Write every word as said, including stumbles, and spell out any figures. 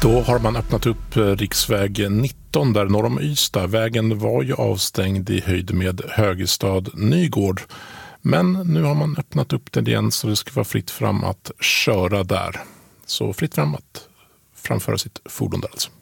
Då har man öppnat upp riksväg nitton där norr om Ystad. Vägen var ju avstängd i höjd med Högestad Nygård. Men nu har man öppnat upp den igen så det ska vara fritt fram att köra där. Så fritt fram att framföra sitt fordon där alltså.